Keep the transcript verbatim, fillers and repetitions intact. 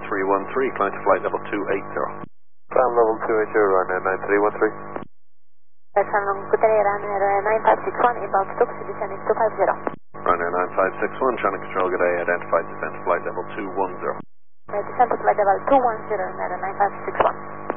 three one three, climb to flight level two eighty. Climb level two eighty, runway nine three one three. Climb good day, runway nine five six one, inbound Stuxy, descending two five zero. Runway nine five six one, traffic control, good day, identified descent to flight level two one zero. Descent to flight level two one zero, nine five six one.